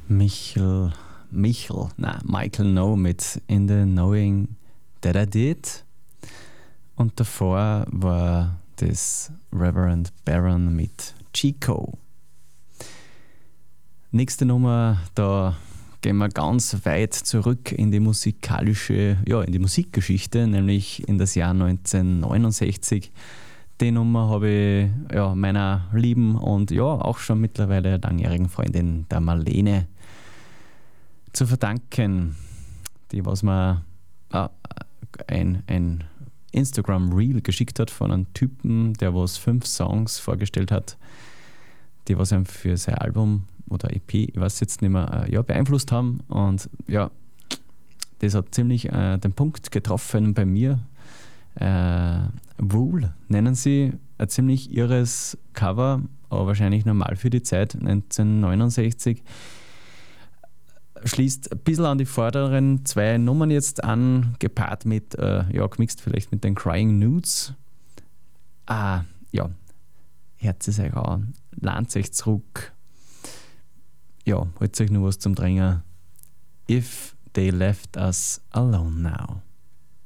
Michael No mit In the Knowing That I Did. Und davor war das Reverend Baron mit Chico. Nächste Nummer, da gehen wir ganz weit zurück in die in die Musikgeschichte, nämlich in das Jahr 1969. Die Nummer habe ich meiner lieben und auch schon mittlerweile langjährigen Freundin, der Marlene, zu verdanken, die was mir ein Instagram-Reel geschickt hat von einem Typen, der was 5 Songs vorgestellt hat, die was ihm für sein Album oder EP, ich weiß jetzt nicht mehr, beeinflusst haben. Und das hat ziemlich den Punkt getroffen bei mir. Wool nennen sie, ein ziemlich irres Cover, aber wahrscheinlich normal für die Zeit 1969. Schließt ein bisschen an die vorderen 2 Nummern jetzt an, gepaart mit, gemixt vielleicht mit den Crying Nudes. Herz ist euch an, lernt euch zurück. Holt euch nur was zum Trinken. If They Left Us Alone Now.